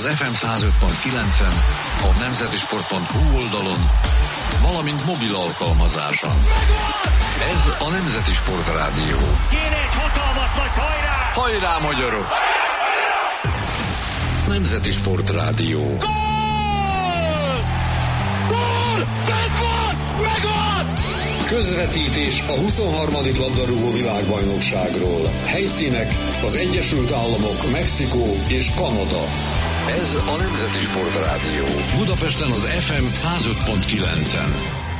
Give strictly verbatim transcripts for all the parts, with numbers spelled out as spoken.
az ef em száz öt pont kilencen, a nemzeti sport pont hu oldalon, valamint mobil alkalmazáson. Ez a Nemzeti Sport Rádió. Kéne egy hatalmas nagy hajrá! Hajrá, magyarok! Nemzeti Sport Rádió. Gól! Gól! Bent van! Megvan! Közvetítés a huszonharmadik labdarúgó világbajnokságról. Helyszínek az Egyesült Államok, Mexikó és Kanada. Ez a Nemzeti Sport Rádió. Budapesten az ef em száz öt pont kilencen.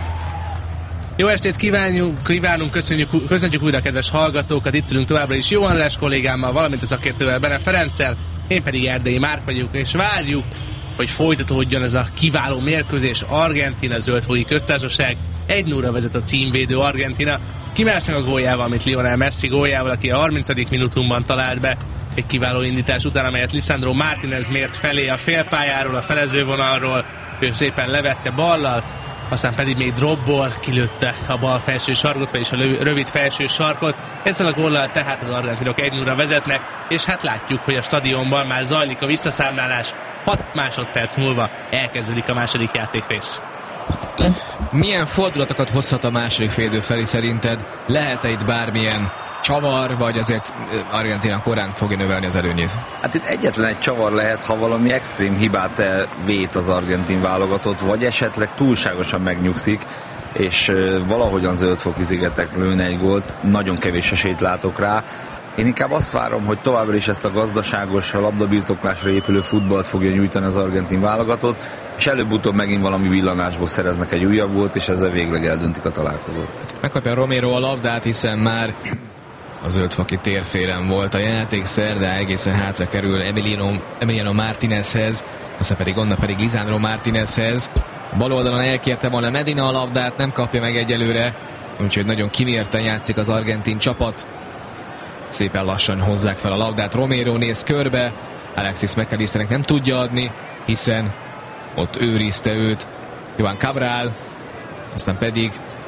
Jó estét kívánjuk, kívánunk, köszönjük, köszönjük újra, kedves hallgatókat. Itt ülünk továbbra is Jó András kollégámmal, valamint a szakértővel, Bene Ferenccel. Én pedig Erdélyi Márk vagyok, és várjuk, hogy folytatódjon ez a kiváló mérkőzés. Argentína zöldfoki köztársaság egy nulla vezet a címvédő Argentína. Ki másnak a góljával, mint Lionel Messi góljával, aki a harmincadik minutumban talált be egy kiváló indítás után, amelyet Lisandro Martínez mért felé a félpályáról, a felezővonalról. Ő szépen levette ballal, aztán pedig még dropból kilőtte a bal felső sarkot, vagyis a rövid felső sarkot. Ezzel a góllal tehát az argentinok egy nulla vezetnek, és hát látjuk, hogy a stadionban már zajlik a visszaszámlálás. hat másodperc múlva elkezdődik a második játékrész. Milyen fordulatokat hozhat a második félidő felé szerinted? Lehet-e itt bármilyen csavar, vagy azért Argentína korán fogja növelni az előnyét? Hát itt egyetlen egy csavar lehet, ha valami extrém hibát vét az argentin válogatott, vagy esetleg túlságosan megnyugszik, és valahogyan zöldfoki szigetek lőne egy gólt. Nagyon kevés esélyt látok rá. Én inkább azt várom, hogy továbbra is ezt a gazdaságos, a labdabirtoklásra épülő futballt fogja nyújtani az argentin válogatott, és előbb-utóbb megint valami villanásból szereznek egy újabb gólt, és ezzel végleg eldöntik a találkozót. Megkapja Romero a labdát, hiszen már a zöldfoki térfélen volt a játékszer, de egészen hátra kerül Emiliano, Emiliano Martínezhez, aztán pedig onnan pedig Lisandro Martínezhez. A bal oldalon elkérte volna Medina a labdát, nem kapja meg egyelőre, úgyhogy nagyon kimérten játszik az argentin csapat. Szépen lassan hozzák fel a labdát, Romero néz körbe, Alexis McAllisternek nem tudja adni, hiszen ott őrizte őt Joan Cabral, aztán pedig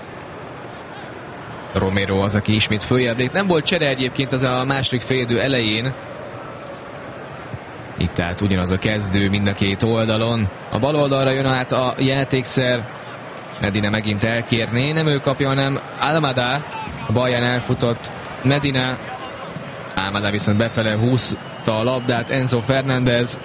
Romero az, aki ismét följebb lép. Nem volt csere egyébként az a második félidő elején. Itt tehát ugyanaz a kezdő mind a két oldalon. A bal oldalra jön át a játékszer. Medina megint elkérné, nem ő kapja, hanem Almada. A balján elfutott Medina. Almada viszont befele húzta a labdát, Enzo Fernández.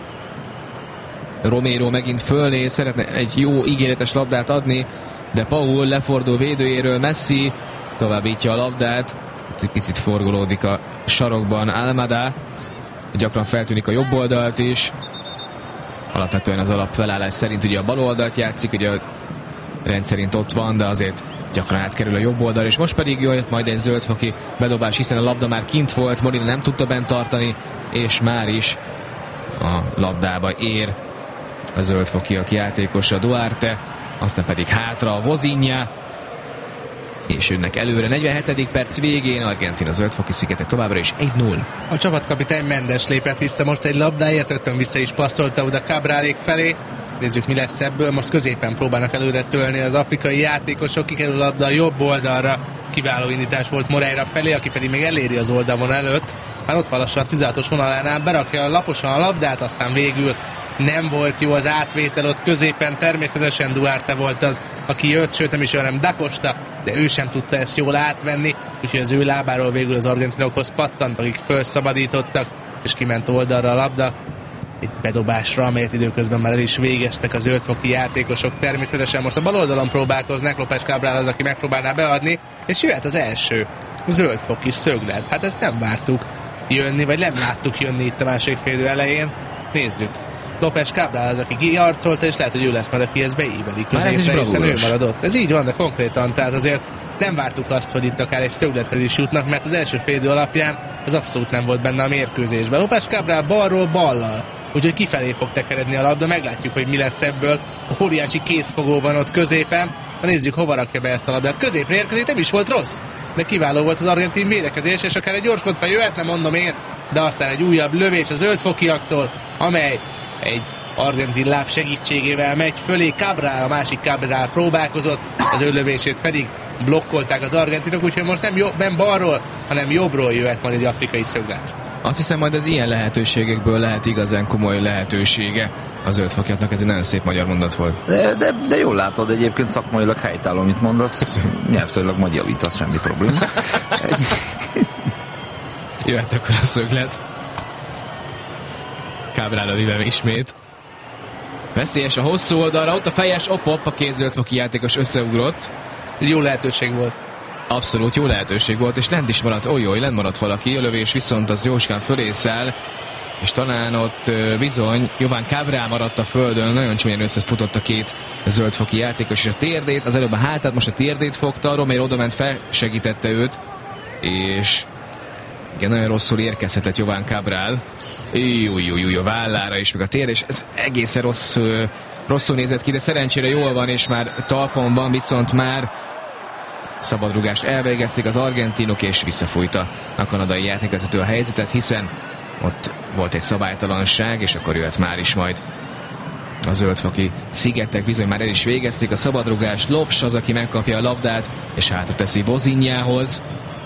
Romero megint fölnéz, szeretne egy jó ígéretes labdát adni, de Paul lefordul védőjéről, Messi továbbítja a labdát, egy picit forgolódik a sarokban Almada, gyakran feltűnik a jobb oldalt is, alapvetően az alapfelállás szerint ugye a bal oldalt játszik, ugye a rendszerint ott van, de azért gyakran átkerül a jobb oldal, és most pedig jött majd egy zöldfoki bedobás, hiszen a labda már kint volt, Molina nem tudta bent tartani, és már is a labdába ér a zöldfokiak játékosa Duarte, aztán pedig hátra a Vozinha, és jönnek előre. negyvenhetedik perc végén Argentína zöldfoki szigete továbbra is egy null. A csapatkapitány Mendes lépett vissza most egy labdáért, rögtön vissza is passzolta oda Cabrálék felé. Nézzük, mi lesz ebből. Most középen próbálnak előre tölni az afrikai játékosok, kikerül a labda a jobb oldalra. Kiváló indítás volt Moreira felé, aki pedig még eléri az oldalon előtt. Már ott van lassan a tizenhatos vonalánál, berakja laposan a labdát, aztán végül nem volt jó az átvétel ott középen, természetesen Duarte volt az, aki jött, sőt nem is olyan, nem Da Costa, de ő sem tudta ezt jól átvenni, úgyhogy az ő lábáról végül az argentinokhoz pattant, akik felszabadítottak, és kiment oldalra a labda. Egy bedobásra, amelyet időközben már el is végeztek az zöldfoki játékosok. Természetesen most a bal oldalon próbálkoznak, López Cabral az, aki megpróbálná beadni, és jöhet az első zöldfoki szöglet. Hát ezt nem vártuk jönni, vagy nem láttuk jönni itt a második félidő elején. Nézzük. López Cabral az, aki kiharcolta, és lehet, hogy ő lesz majd, aki ezt beíveli középre, hiszen ő maradott. Ez így van, de konkrétan, tehát azért nem vártuk azt, hogy itt akár egy szöglethez is jutnak, mert az első félidő alapján ez abszolút nem volt benne a mérkőzésben. López Cabral balról ballal, úgyhogy kifelé fog tekeredni a labda, meglátjuk, hogy mi lesz ebből. Óriási kézfogó van ott középen. Na nézzük, hova rakja be ezt a labdát. Középre érkezik, nem is volt rossz, de kiváló volt az argentin védekezés, és akár egy gyors kontra jöhetne, mondom én, de aztán egy újabb lövés a zöldfokiaktól, amely egy argentin láb segítségével megy fölé. Cabral, a másik Cabral próbálkozott, az ő lövését pedig blokkolták az argentinok, úgyhogy most nem, jobb, nem balról, hanem jobbról jöhet majd egy afrikai szöglet. Azt hiszem, majd az ilyen lehetőségekből lehet igazán komoly lehetősége az zöldfokiaknak, ez egy nagyon szép magyar mondat volt. De, de, de jól látod, egyébként szakmailag helytálló, amit mondasz. Nyelvtőleg majd javítasz, semmi probléma. Jöhet akkor a szöglet. Cabral a vivem ismét. Veszélyes a hosszú oldalra, ott a fejes, op-op, a két zöldfoki játékos összeugrott. Jó lehetőség volt. Abszolút jó lehetőség volt, és lent is maradt, olyoj, lent maradt valaki, a lövés viszont az jóskán fölé száll, és talán ott bizony Jovan Cabral maradt a földön, nagyon csúnyán összefutott a két zöldfoki játékos, és a térdét, az előbb a hátát, most a térdét fogta, Romero odament, felsegítette őt, és igen, nagyon rosszul érkezhetett Jovan Cabral. Jó, jó, jó, jó, vállára is, meg a tér, és ez egészen rossz, rosszul nézett ki, de szerencsére jól van, és már talpon van, viszont már szabadrugást elvégezték az argentinok, és visszafújta a kanadai játékvezető a helyzetet, hiszen ott volt egy szabálytalanság, és akkor jöhet már is majd a zöldfoki szigetek, bizony már el is végezték a szabadrugást. Lopes az, aki megkapja a labdát, és hátra teszi Vozinjához.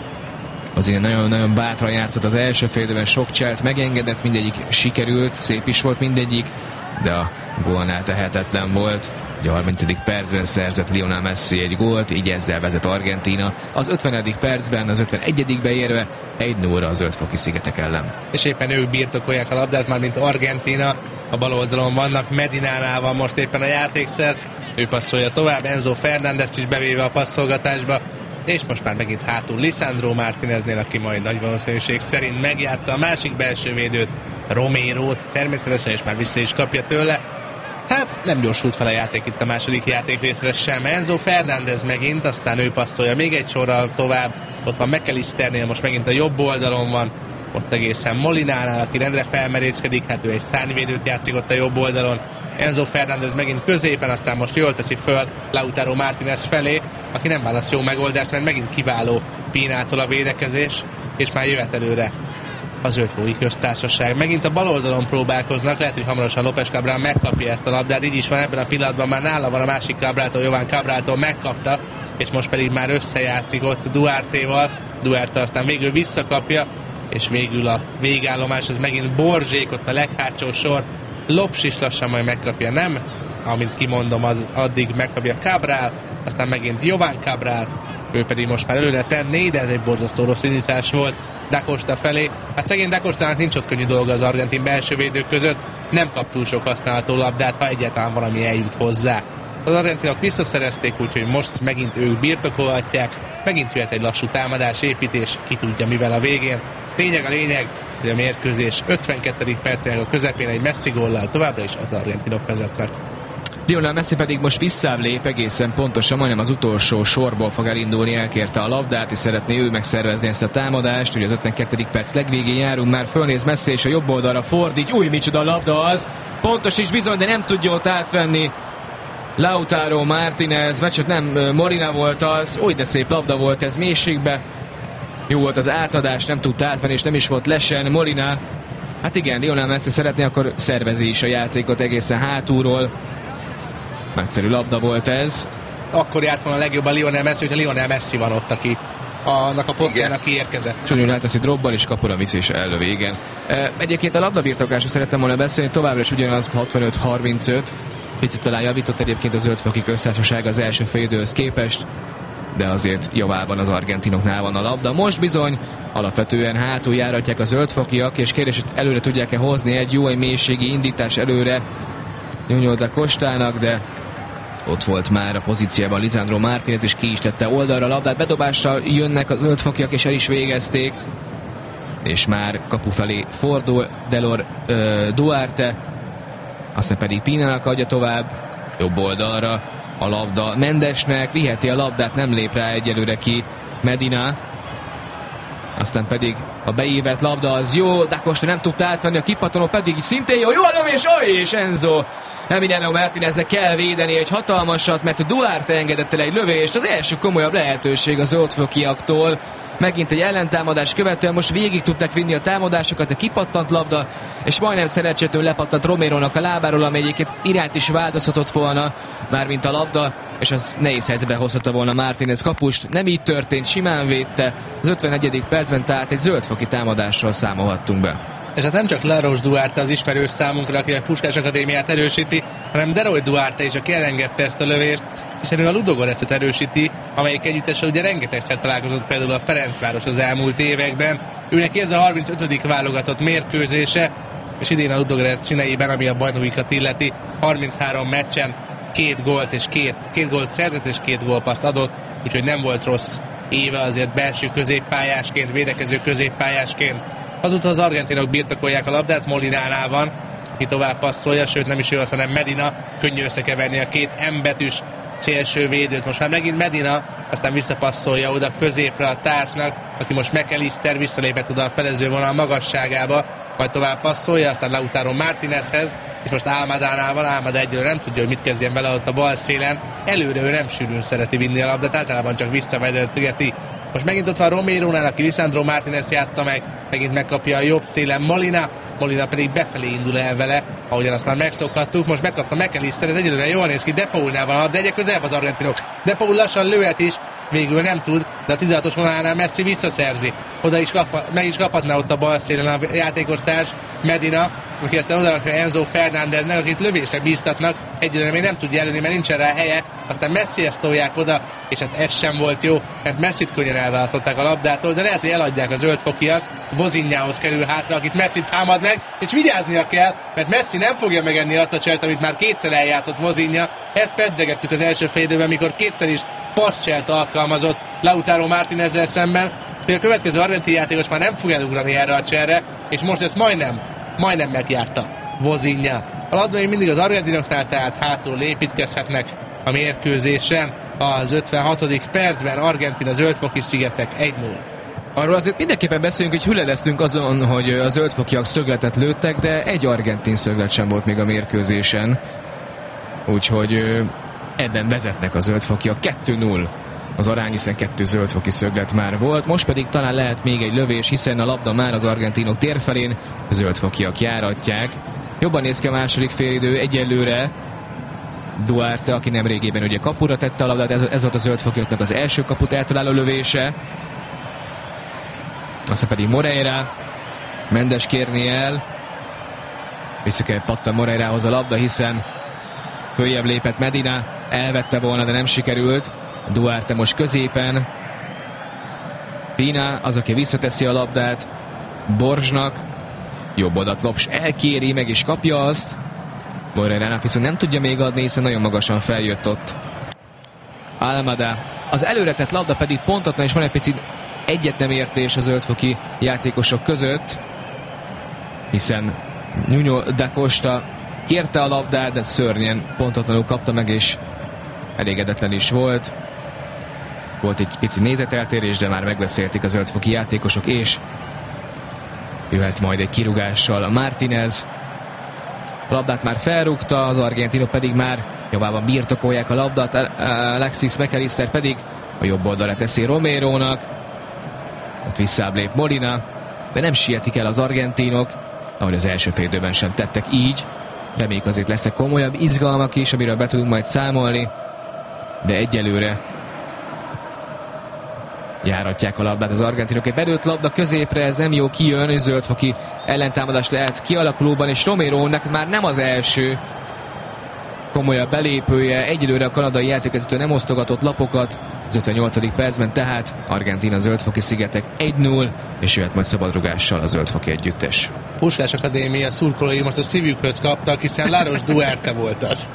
Azért nagyon-nagyon bátran játszott az első félidőben, sok cselt megengedett, mindegyik sikerült, szép is volt mindegyik, de a gólnál tehetetlen volt. A harmincadik percben szerzett Lionel Messi egy gólt, így ezzel vezet Argentína. Az ötvenedik percben, az ötvenegyedikbe érve egy nulla a zöldfoki szigetek ellen. És éppen ők birtokolják a labdát, már mint Argentína. A bal oldalon vannak, Medinánál van most éppen a játékszer. Ő passzolja tovább, Enzo Fernándezt is bevéve a passzolgatásba. És most már megint hátul Lisandro Martineznél, aki majd nagy valószínűség szerint megjátsza a másik belső védőt, Romérót természetesen, és már vissza is kapja tőle. Hát nem gyorsult fel a játék itt a második játékrészre sem. Enzo Fernández megint, aztán ő passzolja még egy sorral tovább. Ott van McAllisternél, most megint a jobb oldalon van. Ott egészen Molinánál, aki rendre felmerészkedik, hát ő egy szárnyvédőt játszik ott a jobb oldalon. Enzo Fernández megint középen, aztán most jól teszi föl Lautaro Martínez felé, aki nem választ jó megoldást, mert megint kiváló Pínától a védekezés, és már jöhet előre a zöldfoki köztársaság. Megint a bal oldalon próbálkoznak, lehet, hogy hamarosan López Cabral megkapja ezt a labdát, így is van ebben a pillanatban, már nála van a másik Cabraltól, Jovan Cabraltól megkapta, és most pedig már összejátszik ott Duartéval, Duarte aztán végül visszakapja, és végül a végállomás, ez megint Borzsék, ott a leghátsó sor, Lopes is lassan majd megkapja, nem? Amint kimondom, az addig megkapja Cabral, aztán megint Jovan Cabral, ő pedig most már előre tenné, de ez egy borzasztó rossz indítás volt Da Costa felé. Hát szegény Da Costának nincs ott könnyű dolga az argentin belső védők között, nem kap túl sok használható labdát, ha egyáltalán valami eljut hozzá. Az argentinok visszaszerezték, úgyhogy most megint ők birtokolhatják, megint jöhet egy lassú támadás, építés, ki tudja mivel a végén. Lényeg a lényeg, hogy a mérkőzés ötvenkettedik percének a közepén egy Messi góllal továbbra is az argentinok vezetnek. Lionel Messi pedig most visszább lép, egészen pontosan, majdnem az utolsó sorból fog elindulni, elkérte a labdát, és szeretné ő megszervezni ezt a támadást. Ugye az ötvenkettedik perc legvégén járunk, már fölnéz Messi, és a jobb oldalra fordít. Új, micsoda labda az! Pontos is bizony, de nem tudja ott átvenni Lautaro Martínez, vagy csak nem Molina volt az. Új, de szép labda volt ez mélységbe. Jó volt az átadás, nem tudta átvenni, és nem is volt lesen. Molina, hát igen, Lionel Messi szeretné, akkor szervezi is a játékot egészen hátulról. Nagyszerű labda volt ez. Akkor járt volna a legjobban Lionel Messi, hogyha Lionel Messi van ott, aki annak a posztjának kiérkezett. Csúnyul áteszi dropban, és kapura viszi, és ellövi, igen. E, egyébként a labdabirtoklásra szerettem volna beszélni, továbbra is ugyanaz hatvanöt harmincöt. Picit talán javított egyébként a zöldfoki köztársaság az első félidőhöz képest, de azért javában az argentinoknál van a labda. Most bizony alapvetően hátul járatják a zöldfokiak, és kérdés, hogy előre tudják-e hozni egy jó, egy mélységi indítás előre Junior Da Costának, de ott volt már a pozícióban Lisandro Martínez, és ki is tette oldalra a labdát. Bedobással jönnek a zöldfokiak, és el is végezték. És már kapu felé fordul Delor uh, Duarte, aztán pedig Pínának adja tovább, jobb oldalra a labda Mendesnek, viheti a labdát, nem lép rá egyelőre ki Medina. Aztán pedig a beívett labda az jó, Da Costa nem tudta átvenni, a kipattanó pedig szintén jó, jó a lövés, oly, és Enzo Emiliano Martíneznek kell védeni egy hatalmasat, mert a Duarte engedett el egy lövést, az első komolyabb lehetőség az zöldfokiaktól. megint egy ellentámadás követően most végig tudták vinni a támadásokat, a kipattant labda, és majdnem szerencsétlenül lepattant Romérónak a lábáról, amely egyébként irányt is változhatott volna, mármint a labda, és az nehéz helyzetbe hozhatta volna Martínez kapust. Nem így történt, simán védte. Az ötvenegyedik percben tehát egy zöldfoki támadással számolhattunk be. És hát nem csak Laros Duarte az ismerős számunkra, aki a Puskás Akadémiát erősíti, hanem Deroy Duarte is, aki elengedte ezt a lövést, hiszen ő a Ludogorecet erősíti, amelyik együttesen ugye rengetegszer találkozott például a Ferencváros az elmúlt években. Őnek ez a harmincötödik válogatott mérkőzése, és idén a Ludogorec színeiben, ami a bajnokikat illeti, harminchárom meccsen két gólt és két, két gólt szerzett és két gólpaszt adott, úgyhogy nem volt rossz éve azért belső középpályásként, védekező középpályásként. Azóta az argentinok birtokolják a labdát, Molinánál van, ki tovább passzolja, sőt nem is ő, hanem Medina, könnyű összekeverni a két M betűs szélső védőt. Most már megint Medina, aztán visszapasszolja oda középre a társnak, aki most McAllister visszalépett oda a felező vonal magasságába, majd tovább passzolja, aztán Lautaro Martínezhez, és most Almadánál van, Almada egyelőre nem tudja, hogy mit kezdjen vele ott a bal szélen. Előre ő nem sűrűn szereti vinni a labdát, általában csak visszavedetgeti. Most megint ott van Romérónál, aki Lisandro Martínez játsza meg, megint megkapja a jobb szélen Molina, Molina pedig befelé indul el vele, ahogyan azt már megszokhattuk. Most megkapta McAllister, ez egyelőre jól néz ki, De Paulnál van, de egyre közelebb az argentinok. De Paul lassan lőhet is, végül nem tud, de a tizenhatos vonalnál Messi visszaszerzi. Oda is kap, meg is kaphatná ott a bal szélen a játékos társ, Medina, aki aztán odarakja Enzo Fernándeznek, akit lövésre bíztatnak, egyelőre még nem tudja előni, mert nincsen rá helye, aztán Messihez tolják oda, és hát ez sem volt jó, mert Messit könnyen elválasztották a labdától, de lehet, hogy eladják a zöldfokiak. Vozinjához kerül hátra, akit Messi támad meg, és vigyáznia kell, mert Messi nem fogja megenni azt a cselt, amit már kétszer eljátszott Vozinja. Ezt pedzegettük az első fél időben, mikor kétszer is pascselt alkalmazott Lautaro Martínezzel szemben, hogy a következő argentin játékos már nem fog elugrani erre a cselre, és most ezt majdnem, majdnem megjárta Vozinja. A labda még mindig az argentinoknál, tehát hátul építkezhetnek a mérkőzésen. Az ötvenhatodik percben Argentina zöldfoki szigetek egy null. Arról azért mindenképpen beszélünk, hogy hüledeztünk azon, hogy a zöldfokiak szögletet lőttek, de egy argentin szöglet sem volt még a mérkőzésen. Úgyhogy ebben vezetnek a zöldfokiak. kettő null az arány, hiszen kettő zöldfoki szöglet már volt. Most pedig talán lehet még egy lövés, hiszen a labda már az argentinok térfelén, a zöldfokiak járatják. Jobban néz ki a második félidő egyelőre. Duarte, aki nem régében ugye kapura tette a labdát, ez, ez volt a zöldfokiaknak az első kaput eltaláló lövése. Aztán pedig Moreira, Mendes kérni el, vissza kell pattan Moreirához a labda, hiszen följebb lépett Medina, elvette volna, de nem sikerült. Duarte most középen, Pina az, aki visszateszi a labdát Borzsnak, jobb oldalt Lops elkéri, meg is kapja azt. Moreirának viszont nem tudja még adni, hiszen nagyon magasan feljött ott Almada. Az előretett labda pedig pontatlan, és van egy picit egyet nem értés a zöldfoki játékosok között, hiszen Nuno da Costa kérte a labdát, de szörnyen pontatlanul kapta meg, és elégedetlen is volt. Volt egy pici nézeteltérés, de már megbeszélték a zöldfoki játékosok, és jöhet majd egy kirúgással a Martínez. A labdát már felrúgta, az argentinok pedig már jobbában birtokolják a labdát, Alexis McAllister pedig a jobb oldalra teszi Romérónak. Ott visszább lép Molina, de nem sietik el az argentinok, ahogy az első fél időben sem tettek így. Reméljük azért lesznek komolyabb izgalmak is, amiről be tudunk majd számolni, de egyelőre járatják a labdát az argentinok. Egy bedőlt labda középre, ez nem jó, kijön, és zöldfoki ellentámadás lehet kialakulóban, és Romérónak már nem az első komolyabb belépője. Egyelőre a kanadai játékvezető nem osztogatott lapokat az ötvennyolcadik percben, tehát Argentina zöldfoki szigetek egy null, és jöhet majd szabadrugással a zöldfoki együttes. Puskás Akadémia szurkolói most a szívükhöz kaptak, hiszen Laros Duarte volt az,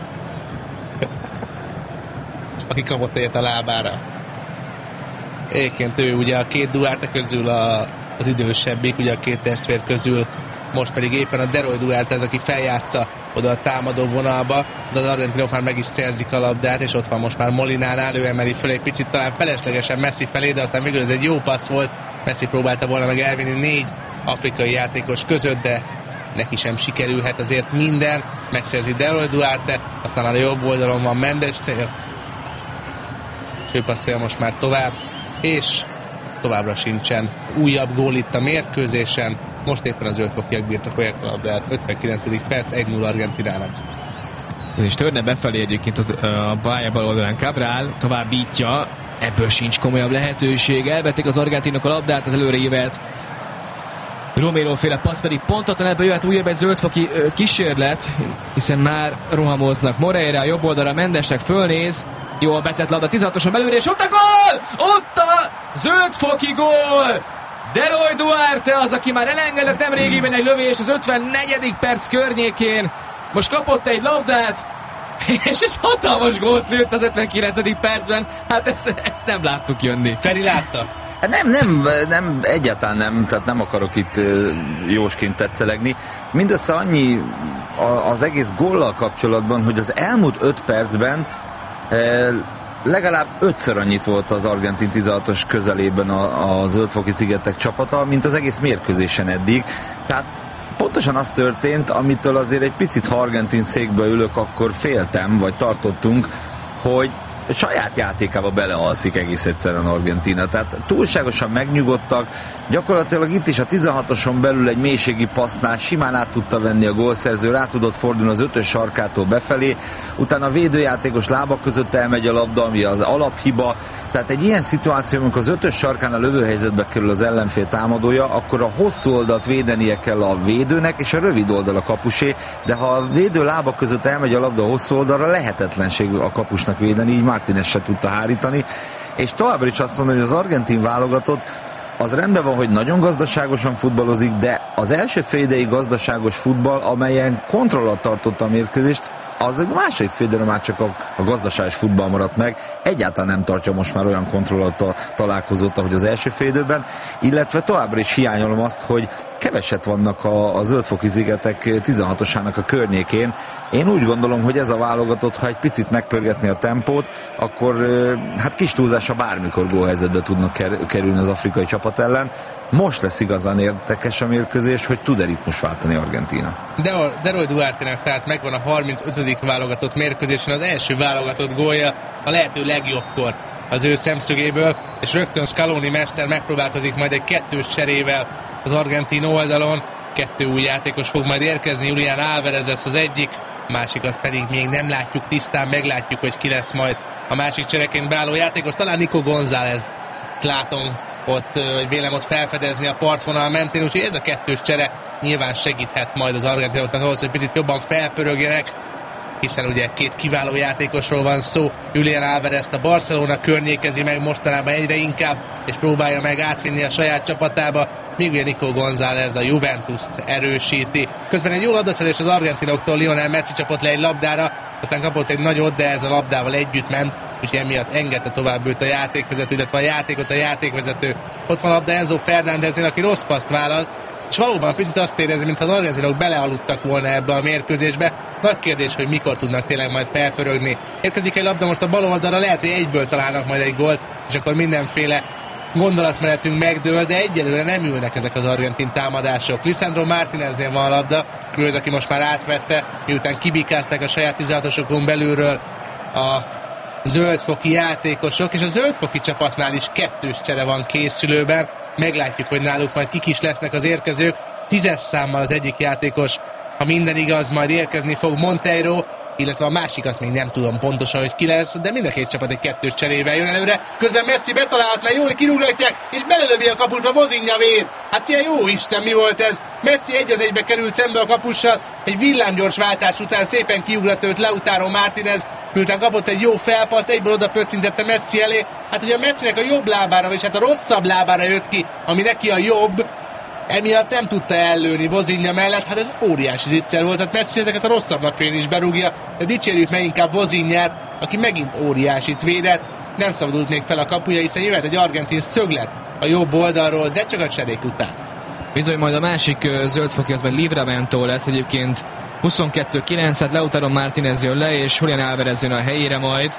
aki kapott egyet a lábára. Egyébként ő ugye a két Duarte közül a, az idősebbik, ugye a két testvér közül, most pedig éppen a Deroy Duarte ez, aki feljátsza oda a támadó vonalba, de az argentinok már meg is szerzik a labdát, és ott van most már Molinánál, ő emeli föl egy picit talán feleslegesen Messi felé, de aztán végül ez egy jó passz volt, Messi próbálta volna meg elvinni négy afrikai játékos között, de neki sem sikerülhet azért minden, megszerzi Deroy Duarte, aztán már a jobb oldalon van Mendesnél, és ő passzolja most már tovább, és továbbra sincsen újabb gól itt a mérkőzésen. Most éppen az zöldfokiak birtokolják a labdát. ötvenkilencedik perc, egy nulla Argentinának. És törne befelé egyébként a pálya bal oldalán Cabral, továbbítja, ebből sincs komolyabb lehetőség. Elvették az argentinok a labdát, az előre ívelt Romero féle passz pedig pontatlan, ebből jöhet újabb egy zöldfoki kísérlet, hiszen már rohamoznak. Moreira a jobb oldalra, Mendesnek fölnéz, jól betett labda, tizenhatoson belőle, és ott a gól! Ott a zöldfoki gól! Deroy Duarte az, aki már elengedett nem régiben egy lövés az ötvennegyedik perc környékén. Most kapott egy labdát, és egy hatalmas gólt lőtt az ötvenkilencedik percben. Hát ezt, ezt nem láttuk jönni. Feri látta? Nem, nem, nem, egyáltalán nem, tehát nem akarok itt jósként tetszelegni. Mindössze annyi az egész góllal kapcsolatban, hogy az elmúlt öt percben legalább ötször annyit volt az argentin tizenhatos közelében a, a Zöldfoki szigetek csapata, mint az egész mérkőzésen eddig. Tehát pontosan az történt, amitől azért egy picit, ha argentin székbe ülök, akkor féltem, vagy tartottunk, hogy saját játékába belealszik egész egyszerűen Argentína. Tehát túlságosan megnyugodtak, gyakorlatilag itt is a tizenhatoson belül egy mélységi passznál simán át tudta venni a gólszerző, rá tudott fordulni az ötös sarkától befelé, utána a védőjátékos lábak között elmegy a labda, ami az alaphiba. Tehát egy ilyen szituáció, amikor az ötös sarkán a lövőhelyzetbe kerül az ellenfél támadója, akkor a hosszú oldalt védenie kell a védőnek, és a rövid oldal a kapusé, de ha a védő lábak között elmegy a labda a hosszú oldalra, lehetetlenség a kapusnak védeni, így Martínez se tudta hárítani, és továbbra is azt mondom, hogy az argentin válogatott az rendben van, hogy nagyon gazdaságosan futballozik, de az első fél ideig gazdaságos futball, amelyen kontroll alatt tartotta a mérkőzést, az a második fél időre már csak a, a gazdaságos futball maradt meg. Egyáltalán nem tartja most már olyan kontrollat a találkozót, ahogy az első fél időben, illetve továbbra is hiányolom azt, hogy keveset vannak a, a Zöldfoki szigetek tizenhatosának a környékén. Én úgy gondolom, hogy ez a válogatott, ha egy picit megpörgetni a tempót, akkor hát kis túlzása bármikor gólhelyzetbe tudnak kerülni az afrikai csapat ellen. Most lesz igazán érdekes a mérkőzés, hogy tud-e ritmus váltani Argentína. De Deroy Duarte-nek tehát megvan a harmincötödik válogatott mérkőzésen az első válogatott gólja a lehető legjobbkor az ő szemszögéből, és rögtön Scaloni mester megpróbálkozik majd egy kettős cserével az argentin oldalon. Kettő új játékos fog majd érkezni, Julián Álvarez lesz az egyik, másikat pedig még nem látjuk tisztán, meglátjuk, hogy ki lesz majd a másik csereként beálló játékos. Talán Nico González látom ott, vagy vélem ott felfedezni a partvonal mentén, úgyhogy ez a kettős csere nyilván segíthet majd az argentinoknak ahhoz, hogy picit jobban felpörögjenek, hiszen ugye két kiváló játékosról van szó. Julián Álvarezt a Barcelona környékezi meg mostanában egyre inkább, és próbálja meg átvinni a saját csapatába, míg ugye Nico González a Juventust erősíti. Közben egy jó labdaszerzés az argentinoktól, Lionel Messi csapott le egy labdára, aztán kapott egy nagyot, de ez a labdával együtt ment, úgyhogy emiatt engedte tovább őt a játékvezető, illetve a játékot a játékvezető. Ott van a labda Enzo Fernándeznél, aki rossz paszt választ, és valóban picit azt érezi, mintha az argentinok belealudtak volna ebbe a mérkőzésbe. Nagy kérdés, hogy mikor tudnak tényleg majd felpörögni. Érkezik egy labda most a bal oldalra, lehet, hogy egyből találnak majd egy gólt, és akkor mindenféle gondolatmenetünk megdől, de egyelőre nem ülnek ezek az argentin támadások. Lisandro Martíneznél van a labda, ő az, aki most már átvette, miután kibikázták a saját tizenhatosokon belülről a zöldfoki játékosok, és a zöldfoki csapatnál is kettős csere van készülőben. Meglátjuk, hogy náluk majd kik is lesznek az érkezők. Tízes számmal az egyik játékos, ha minden igaz, majd érkezni fog Monteiro, illetve a másikat még nem tudom pontosan, hogy ki lesz, de mind a két csapat egy kettős cserével jön előre. Közben Messi betalálhat, mert jól kirúgratják, és belelövi a kapusba Vozinha vér. Hát ilyen jó Isten, mi volt ez? Messi egy az egybe került szembe a kapussal, egy villámgyors váltás után szépen kiugrat őt Lautaro Martínez, miután kapott egy jó felpaszt, egyből oda pöccintette Messi elé. Hát ugye a Messinek a jobb lábára, vagy hát a rosszabb lábára jött ki, ami neki a jobb, emiatt nem tudta ellőni Vozinha mellett, hát ez óriási zicser volt, hát Messi ezeket a rosszabb napján is berúgja, de dicsérjük meg inkább Vozinhát, aki megint óriásit védett, nem szabadult még fel a kapuja, hiszen jöhet egy argentin szöglet a jobb oldalról, de csak a cserék után. Bizony, majd a másik uh, zöldfoki az majd Livramento lesz egyébként huszonkettő kilenc, hát Lautaro Martínez jön le, és Julián Álvarez jön a helyére majd.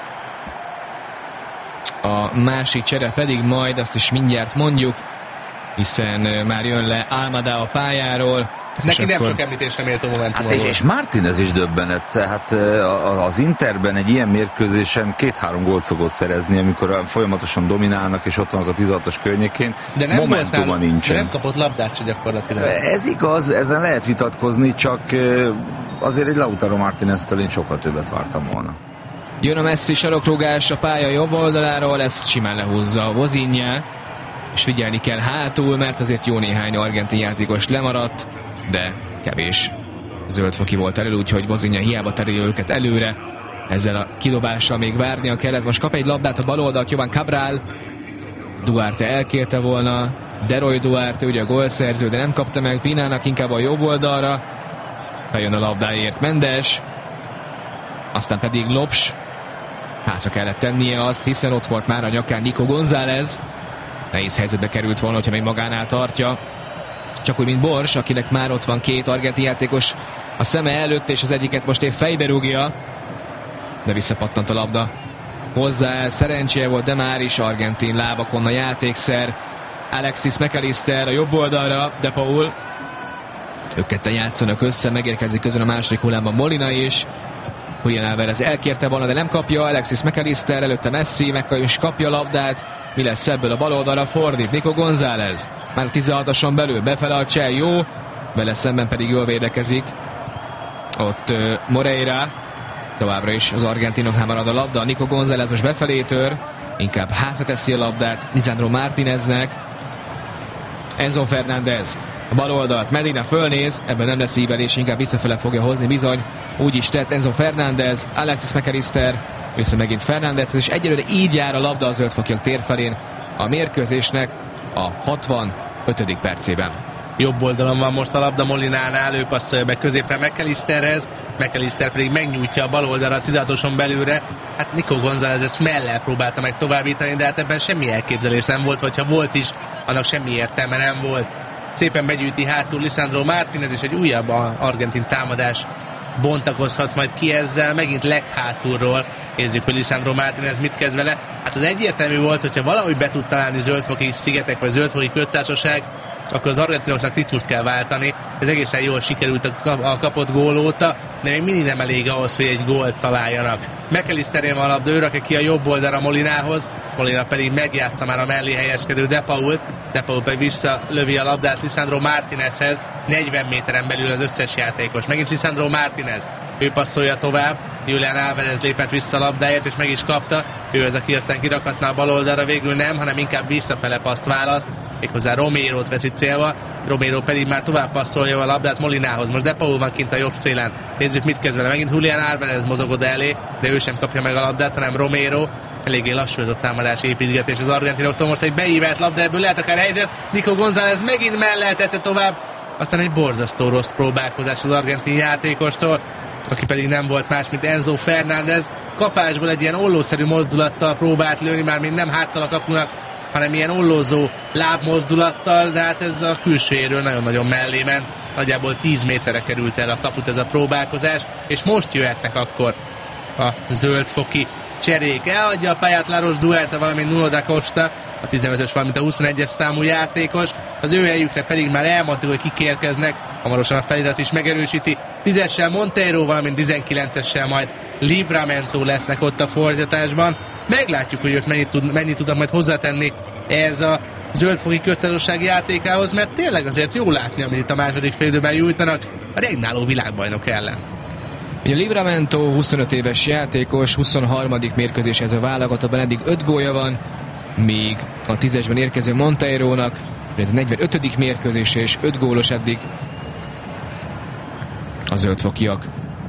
A másik csere pedig majd, azt is mindjárt mondjuk, hiszen már jön le Almada a pályáról, Neki és nem akkor... sok említésre méltó momentum Hát és, és Martinez is döbbenet, tehát az Interben egy ilyen mérkőzésen két-három gólt szokott szerezni, amikor folyamatosan dominálnak, és ott vannak a tizenhatos környékén. De nem momentuma volt nincsen. De nem kapott labdát se gyakorlatilag. Ez igaz, ezen lehet vitatkozni, csak azért egy Lautaro Martinez-től én sokkal többet vártam volna. Jön a Messi sarokrugás a pálya jobb oldaláról, ezt simán lehúzza a Vozinha, és figyelni kell hátul, mert azért jó néhány argentin játékos lemaradt, de kevés zöldfoki volt elő, úgyhogy Vozinha hiába tereli őket előre, ezzel a kidobással még várnia kellett. Most kap egy labdát a bal oldalt Jovan Cabral, Duarte elkérte volna, Deroy Duarte ugye a gólszerző, de nem kapta meg, Pinának inkább a jobb oldalra, feljön a labdáért Mendes, aztán pedig Lopes, hátra kellett tennie azt, hiszen ott volt már a nyakán Nico González, nehéz helyzetbe került volna, hogyha még magánál tartja, csak úgy, mint Bors, akinek már ott van két argentin játékos a szeme előtt, és az egyiket most épp fejbe rúgja, de visszapattant a labda hozzá, szerencséje volt, de már is argentin lábakon a játékszer. Alexis McAllister a jobb oldalra, De Paul, ők ketten játszanak össze, megérkezik közben a második hullámban Molina is, Julián Álvarez elkérte volna, de nem kapja, Alexis McAllister, előtte Messi, meg is kapja a labdát, mi lesz ebből a bal oldalra, fordít Nico González, már tizenhatoson belül, befele a cseh, jó, vele szemben pedig jól védekezik ott uh, Moreira, továbbra is az argentinoknál marad a labda, Nico González most befelé tör, inkább hátra teszi a labdát Lisandro Martineznek, Enzo Fernández a bal oldalt, Medina fölnéz, ebben nem lesz ívelés, inkább visszafele fogja hozni bizony, úgy is tett Enzo Fernández, Alexis McAllister, vissza megint Fernández, és egyelőre így jár a labda a zöldfokiak térfelén a mérkőzésnek a hatvanötödik percében. Jobb oldalon van most a labda Molinánál, ő passzolja be középre McAllisterhez, McAllister pedig megnyújtja a bal oldalra a tizenhatoson belülre. Hát Nico González ezt mellel próbálta meg továbbítani, de hát ebben semmi elképzelés nem volt, vagy ha volt is, annak semmi értelme nem volt. Szépen begyűjti hátul Lisandro Martinez, és egy újabb argentin támadás bontakozhat majd ki ezzel, megint leghátulról. Nézzük, hogy Lisandro Martinez mit kezd vele. Hát az egyértelmű volt, hogyha valahogy be tud találni zöldfoki szigetek, vagy zöldfoki köztársaság, akkor az argentinoknak ritmust kell váltani. Ez egészen jól sikerült a kapott gól óta, de még mindig nem elég ahhoz, hogy egy gólt találjanak. McAllisterén van a labda, ő rakja ki a jobb oldalra Molinához, Molina pedig megjátsza már a mellé helyezkedő De Pault, De Paul pedig visszalövi a labdát Lisandro Martinezhez, negyven méteren belül az összes játékos. Megint Lisandro Martinez, ő passzolja tovább, Julián Álvarez lépett vissza a labdáért, és meg is kapta, ő az, aki aztán kirakatna a bal oldalra, végül nem, hanem inkább visszafele paszt választ, méghozzá Romérót veszi célba, Romero pedig már tovább passzolja a labdát Molinához. Most De Paul van kint a jobb szélen, nézzük mit kezd vele, megint Julián Álvarez mozog oda elé, de ő sem kapja meg a labdát, hanem Romero. Eléggé lassú ez a támadás építgetés az argentinoktól, most egy beívelt labda, ebből lehet akár helyzet, Nico González megint mellel tette tovább, aztán egy borzasztó rossz próbálkozás az argentin játékostól, aki pedig nem volt más, mint Enzo Fernández. Kapásból egy ilyen ollószerű mozdulattal próbált lőni, már mint nem háttal a kapunak, hanem ilyen ollózó lábmozdulattal, de hát ez a külsőjéről nagyon-nagyon mellé ment. Nagyjából tíz méterre került el a kaput ez a próbálkozás, és most jöhetnek akkor a zöldfoki cserék. Elhagyja a pályát Laros Duarte, valamint Nuno da Costa, a tizenötös, valamint a huszonegyes számú játékos. Az ő helyükre pedig már elmondtuk, hogy kik érkeznek, hamarosan a felirat is megerősíti. tízessel Monteiro, valamint tizenkilencessel majd Livramento lesznek ott a fordításban. Meglátjuk, hogy ők mennyit, tud, mennyit tudnak majd hozzátenni ez a zöldfoki köztársaság játékához, mert tényleg azért jó látni, amit itt a második félidőben nyújtanak a regnáló világbajnok ellen. Ugye Livramento huszonöt éves játékos, huszonharmadik mérkőzés ez a válogatottban, eddig öt gólja van, míg a tízesben érkező Monteirónak ez a negyvenötödik mérkőzés és öt gólos eddig a zöldfokiak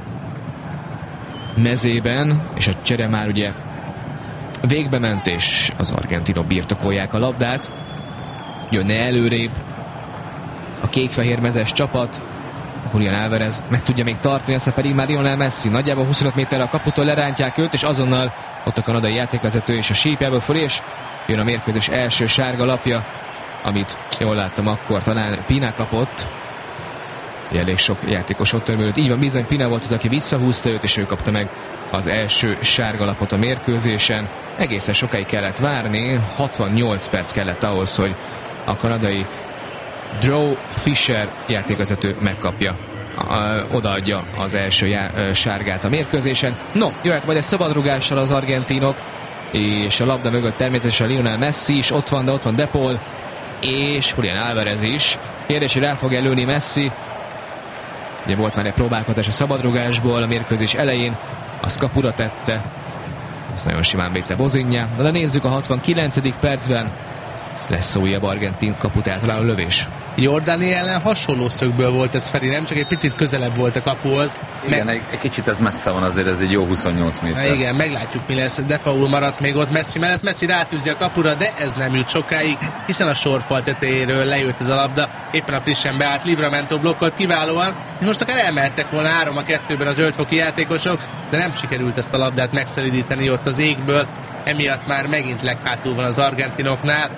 mezében, és a csere már ugye végbe ment, és az argentinok birtokolják a labdát. Jönne előrébb a kék-fehér mezes csapat, Julián Álvarez meg tudja még tartani, aztán pedig már Lionel Messi nagyjából huszonöt méterre a kaputól lerántják őt, és azonnal ott a kanadai játékvezető és a sípjából föl, és jön a mérkőzés első sárga lapja, amit jól láttam akkor, talán Pina kapott. Elég sok játékos ott törmülött. Így van, bizony Pina volt az, aki visszahúzta őt, és ő kapta meg az első sárga lapot a mérkőzésen. Egészen sokáig kellett várni, hatvannyolc perc kellett ahhoz, hogy a kanadai Drew Fisher játékvezető megkapja, odaadja az első já- sárgát a mérkőzésen. No, jöhet majd egy szabadrugással az argentinok, és a labda mögött természetesen Lionel Messi is ott van, de ott van De Paul és Julián Álvarez is. Kérdés, hogy rá fog előni Messi. Ugye volt már egy próbálkozás a szabadrugásból a mérkőzés elején, azt kapura tette, azt nagyon simán védte Bozinha. De nézzük a hatvankilencedik percben, lesz újabb argentin kaput eltaláló lövés. Jordáni ellen hasonló szögből volt ez, Feri, nem csak egy picit közelebb volt a kapuhoz. Igen, meg... egy, egy kicsit ez messze van, azért ez egy jó huszonnyolc méter. Na igen, meglátjuk mi lesz. De Paul maradt még ott Messi mellett, Messi rátűzi a kapura, de ez nem jut sokáig, hiszen a sorfal tetejéről lejött ez a labda, éppen a frissen beállt Livramento blokkolt kiválóan, és most akár elmehettek volna három a kettőben az zöldfoki játékosok, de nem sikerült ezt a labdát megszelidíteni ott az égből, emiatt már megint leghátul van az argentinoknál.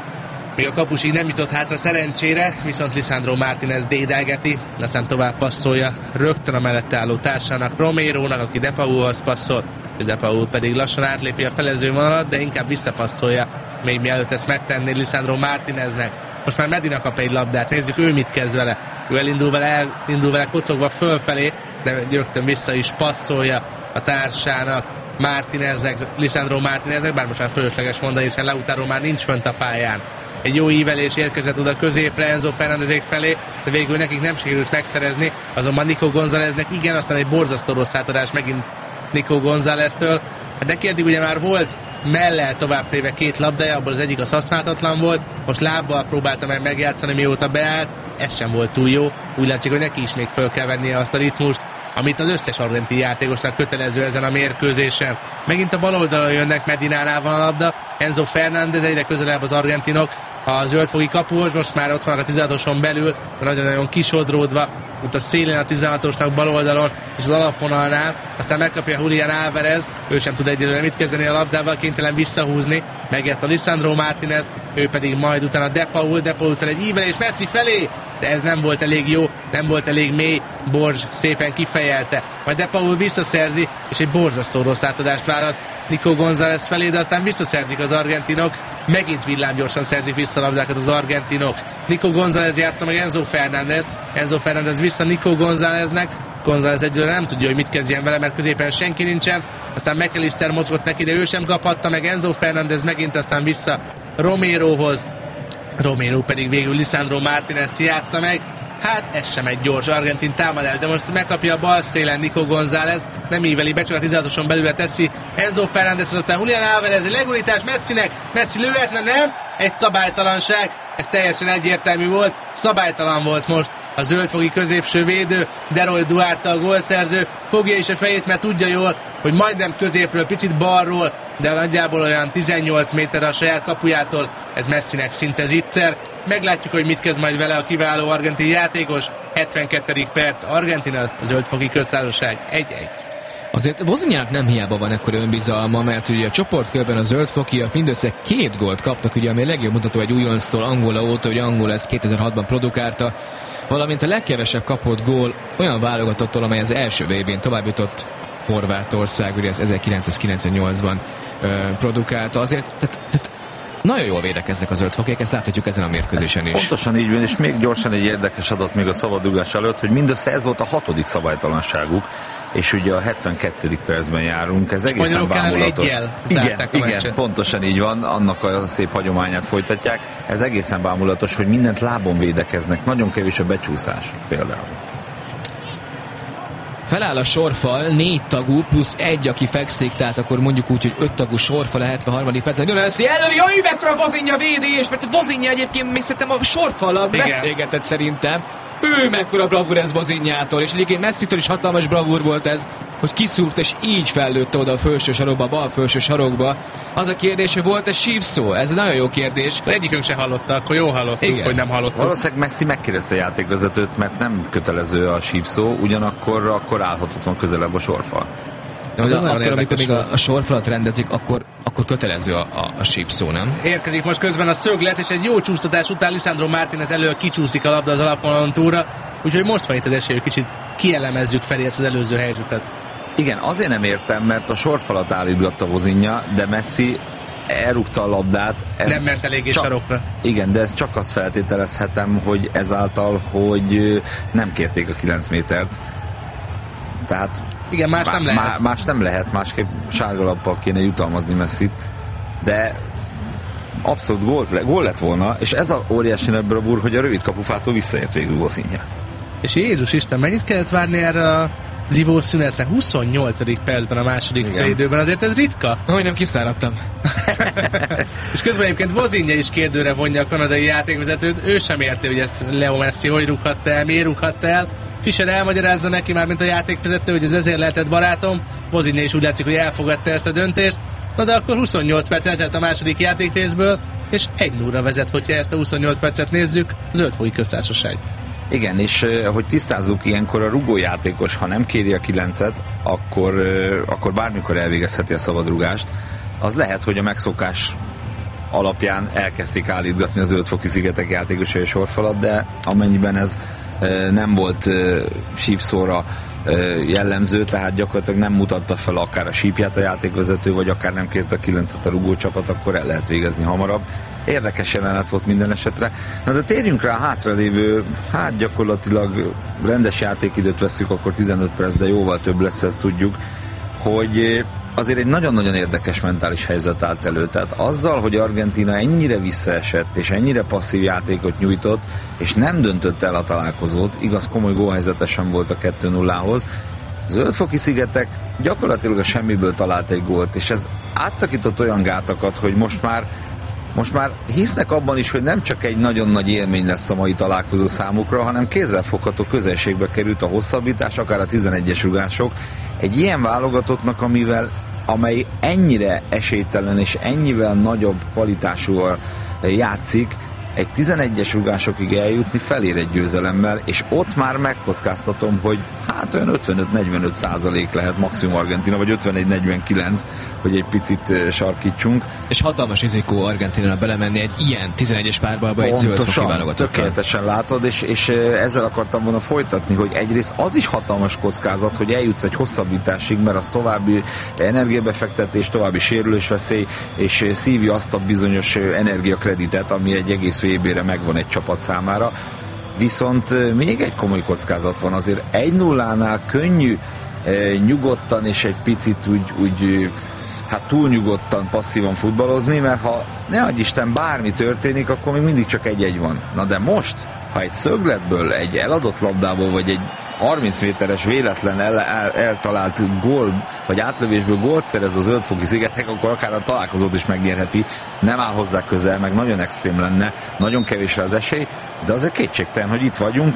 Még a kapus így nem jutott hátra szerencsére, viszont Lisandro Martínez dédelgeti, aztán tovább passzolja rögtön a mellette álló társának, Romérónak, aki De Paulhoz passzol, és De Paul pedig lassan átlépi a felező vonalat, de inkább visszapasszolja, még mielőtt ezt megtenni Lisandro Martíneznek. Most már Medina kap egy labdát, nézzük ő mit kezd vele. Ő elindul vele, elindul vele kocogva fölfelé, de rögtön vissza is passzolja a társának, Martíneznek, Lisandro Martíneznek, bár most már fölösleges mondani, hiszen Lautaro már nincs fönt a pályán. Egy jó ívelés érkezett oda középre Enzo Fernándezék felé, de végül nekik nem sikerült megszerezni, azonban Nico Gonzáleznek igen, aztán egy borzasztó rossz átadás megint Nico Gonzáleztől. Hát neki eddig ugye már volt mellel tovább téve két labdája, abból az egyik az használhatatlan volt, most lábbal próbálta meg megjátszani, mióta beállt, ez sem volt túl jó, úgy látszik, hogy neki is még föl kell vennie azt a ritmust, amit az összes argentin játékosnak kötelező ezen a mérkőzésen. Megint a bal oldalon jönnek, Medinánál van a labda, Enzo Fernández, egyre közelebb az argentinok a zöldfogi kapuhoz, most már ott vannak a tizenhatoson belül, nagyon-nagyon kisodródva, ott a szélén a tizenhatosnak bal oldalon, és az alapvonalnál, aztán megkapja Julián Álvarez, ő sem tud egyelőre mit kezdeni a labdával, kénytelen visszahúzni, megért a Lisandro Martínez, ő pedig majd utána De Paul, De Paul után egy ívelés Messi felé, de ez nem volt elég jó, nem volt elég mély, Borz szépen kifejelte, majd De Paul visszaszerzi, és egy borzasztó rossz átadást választ Nico González felé, de aztán visszaszerzik az argentinok, megint villámgyorsan szerzik vissza a labdákat az argentinok. Nico González játsza meg Enzo Fernández, Enzo Fernández vissza Nico Gonzáleznek, González egyelőre nem tudja, hogy mit kezdjen vele, mert középen senki nincsen, aztán McAllister mozgott neki, de ő sem kaphatta meg, Enzo Fernández megint, aztán vissza Roméróhoz, Romero pedig végül Lisandro Martínez játsza meg. Hát ez sem egy gyors argentin támadás, de most megkapja a bal szélen Nico González, nem íveli be, csak a tizenhatoson belőle teszi Enzo Fernández, aztán Julián Álvarez, egy legurítás Messinek, Messi lőhetne, nem? Egy szabálytalanság, ez teljesen egyértelmű volt, szabálytalan volt most a zöldfogi középső védő, Deroy Duarte a gólszerző, fogja is a fejét, mert tudja jól, hogy majdnem középről, picit balról, de nagyjából olyan tizennyolc méterre a saját kapujától, ez Messinek szinte zicser. Meglátjuk, hogy mit kezd majd vele a kiváló argentin játékos. hetvenkettedik perc, Argentina, a zöldfogi köztársaság egy-egy. Azért Bozinhának nem hiába van ekkor önbizalma, mert ugye a csoportkörben a zöldfokiak mindössze két gólt kaptak, ugye, ami a legjobb mutató egy újonctól Angola óta, hogy Angola ezt kétezer-hatban produkálta, valamint a legkevesebb kapott gól olyan válogatottól, amely az első vé bén tovább jutott, Horvátország, ugye ez ezerkilencszázkilencvennyolcban ö, produkálta. Azért, tehát, tehát nagyon jól védekeznek az zöldfokiak, ezt láthatjuk ezen a mérkőzésen is. Pontosan így van, és még gyorsan egy érdekes adat még a szabadrugás előtt, hogy mindössze ez volt a hatodik szabálytalanságuk, és ugye a hetvenkettedik percben járunk, ez egészen bámulatos. Igen, igen, pontosan így van, annak a szép hagyományát folytatják. Ez egészen bámulatos, hogy mindent lábon védekeznek, nagyon kevés a becsúszás például. Feláll a sorfal, négy tagú, plusz egy, aki fekszik, tehát akkor mondjuk úgy, hogy öt tagú sorfal a hetvenharmadik percben. Jön lesz, jelöli, jaj, mekkora Bozinha védés, mert Bozinha egyébként még szerintem a sorfallal beszélgetett szerintem. Ő mekkora bravúr ez Bozinhától, és egyébként Messitől is hatalmas bravúr volt ez, hogy kiszúrt és így fellőtte oda a felső sarokba, a bal felső sarokba. Az a kérdés, hogy volt-e sípszó? Ez egy nagyon jó kérdés. Egyikünk se hallotta, akkor jó hallottuk, igen, hogy nem hallottuk. Valószínűleg Messi megkérdezte a játékvezetőt, mert nem kötelező a sípszó, ugyanakkor akkor állhatott van közelebb a sorfal. De az akkor, amikor még a, a sorfalat rendezik, akkor, akkor kötelező a, a, a sípszó, nem? Érkezik most közben a szöglet, és egy jó csúsztatás után Lisandro Martínez elől kicsúszik a labda az alapvonalon túlra, úgyhogy most van itt az esély, hogy kicsit kielemezzük felé ezt az előző helyzetet. Igen, azért nem értem, mert a sorfalat állítgatta Bozinha, de Messi elrúgta a labdát. Nem ment eléggé csak, sarokra. Igen, de ezt csak azt feltételezhetem, hogy ezáltal, hogy nem kérték a kilenc métert. Tehát igen, más nem lehet. Má, más nem lehet, másképp sárgalappal kéne jutalmazni Messit, de abszolút gól, gól lett volna, és ez a óriási nagy bravúr, hogy a rövid kapufától visszaért végül Vozinha. És Jézus Isten, mennyit kellett várni erre a zivó szünetre? huszonnyolcadik percben a második félidőben, azért ez ritka. Hogy nem kiszáradtam. És közben egyébként Vozinha is kérdőre vonja a kanadai játékvezetőt, ő sem érti, hogy ezt Leo Messi hogy rúghatta el, miért rúghatta el. Fischer elmagyarázza neki már, mint a játékvezető, hogy ez ezért lehetett barátom. Vozinha is úgy látszik, hogy elfogadta ezt a döntést. Na de akkor huszonnyolc perc eltelt a második játékrészből, és egy nullra vezet, hogyha ezt a huszonnyolc percet nézzük, Zöldfoki Köztársaság. Igen, és hogy tisztázzuk, ilyenkor a rugójátékos, ha nem kéri a kilencet, akkor, akkor bármikor elvégezheti a szabadrugást. Az lehet, hogy a megszokás alapján elkezdték állítgatni a Zöldfoki szigetek játékosai sorfalat, de amennyiben ez nem volt sípszóra jellemző, tehát gyakorlatilag nem mutatta fel akár a sípját a játékvezető, vagy akár nem kérte a kilencet a rugócsapat, akkor el lehet végezni hamarabb. Érdekes jelenet volt minden esetre. Na de térjünk rá a hátralévő, hát gyakorlatilag rendes játékidőt veszük, akkor tizenöt perc, de jóval több lesz, ezt tudjuk, hogy azért egy nagyon-nagyon érdekes mentális helyzet állt elő. Tehát azzal, hogy Argentína ennyire visszaesett, és ennyire passzív játékot nyújtott, és nem döntött el a találkozót, igaz, komoly gólhelyzete sem volt a kettő nullához, Zöldfoki szigetek gyakorlatilag a semmiből talált egy gólt, és ez átszakított olyan gátakat, hogy most már Most már hisznek abban is, hogy nem csak egy nagyon nagy élmény lesz a mai találkozó számukra, hanem kézzelfogható közelségbe került a hosszabbítás, akár a tizenegyes rugások. Egy ilyen válogatottnak, amivel, amely ennyire esélytelen és ennyivel nagyobb kvalitásúval játszik, egy tizenegyes rugásokig eljutni felér egy győzelemmel, és ott már megkockáztatom, hogy hát olyan ötvenöt-negyvenöt százalék lehet maximum Argentina, vagy ötvenegy negyvenkilenc, hogy egy picit sarkítsunk. És hatalmas rizikó Argentinára belemenni egy ilyen tizenegyes párbalba egy Zöldfoki válogatottal. Tökéletesen látod, és, és ezzel akartam volna folytatni, hogy egyrészt az is hatalmas kockázat, hogy eljutsz egy hosszabbításig, mert az további energiabefektetés, további sérülésveszély, és szívja azt a bizonyos energiakreditet, ami egy egész vé bére megvan egy csapat számára. Viszont még egy komoly kockázat van, azért egy nullánál könnyű nyugodtan és egy picit úgy, úgy hát túl nyugodtan, passzívan futballozni, mert ha ne adj Isten bármi történik, akkor még mindig csak egy-egy van. Na de most, ha egy szögletből, egy eladott labdából, vagy egy harminc méteres véletlen el, el, eltalált gól, vagy átlövésből gólt szerez a Zöldfoki szigetek, akkor akár a találkozót is megnyerheti. Nem áll hozzá közel, meg nagyon extrém lenne, nagyon kevésre az esély, de azért kétségtelen, hogy itt vagyunk,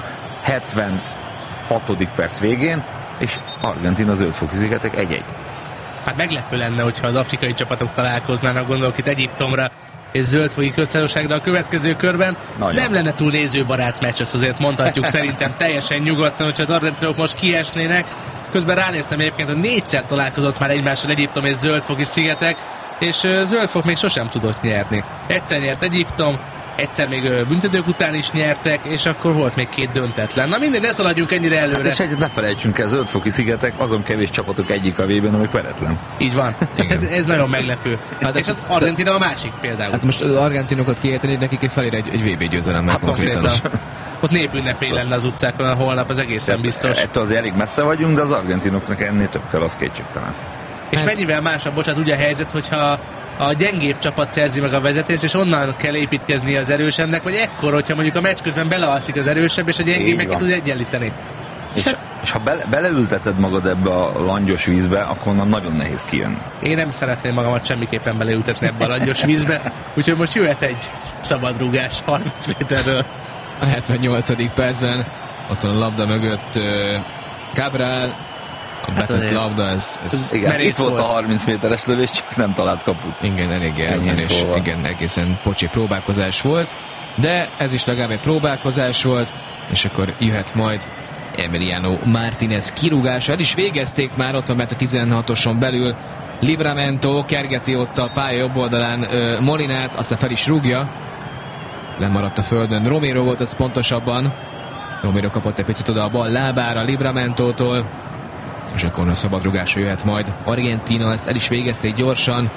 hetvenhatodik perc végén, és Argentína Zöldfoki szigetek egy-egy. Hát meglepő lenne, hogyha az afrikai csapatok találkoznának, gondolok itt Egyiptomra és Zöldfoki Köztársaságra a következő körben. Nagyon. Nem lenne túl nézőbarát meccs, ezt azért mondhatjuk szerintem teljesen nyugodtan, hogyha az argentinok most kiesnének. Közben ránéztem egyébként, hogy négyszer találkozott már egymással Egyiptom és Zöldfoki szigetek, és Zöldfok még sosem tudott nyerni. Egyszer nyert Egyiptom, egyszer még büntetők után is nyertek, és akkor volt még két döntetlen. Na mindegy, ne szaladjunk ennyire előre. És egyet ne felejtsünk el, Zöldfoki szigetek azon kevés csapatok egyik a vében, amik veretlen. Így van. ez, ez nagyon meglepő. Hát és az Argentina a másik például. Hát most az argentinokat kiérteni, nekik egy felér egy, egy vé bé győzelemmel. Hát ott népünnepély lenne az utcákon a holnap, az egészen biztos. Ettől azért elég messze vagyunk, de az argentinoknak ennél több kell, az kétségtelen. És hát mennyivel másabb, bocsánat, ugye a helyzet, hogyha a gyengébb csapat szerzi meg a vezetést, és onnan kell építkezni az erősebbnek, vagy ekkor, hogyha mondjuk a meccs közben belealszik az erősebb, és a gyengébb meg ki tud egyenlíteni. És, és, és ha bele, beleülteted magad ebbe a langyos vízbe, akkor onnan nagyon nehéz kijönni. Én nem szeretném magamat semmiképpen beleültetni ebbe a langyos vízbe, úgyhogy most jöhet egy szabadrugás harminc méterről. A hetvennyolcadik percben ott van a labda mögött uh, Cabral, a betett hát labda, ez... ez igen, itt volt, volt a harminc méteres lövés, csak nem talált kaput. Igen, eléggé elmen, és igen, egészen pocsi próbálkozás volt, de ez is legalább egy próbálkozás volt, és akkor jöhet majd Emiliano Martínez kirúgása. El is végezték már, ott van, mert a tizenhatoson belül Livramento kergeti ott a pálya jobb oldalán uh, Molinát, aztán fel is rúgja. Lemaradt a földön. Romero volt az pontosabban. Romero kapott egy picit oda a bal lábára Livramentótól, és akkor a szabadrugásra jöhet majd Argentína, ezt el is végezték gyorsan.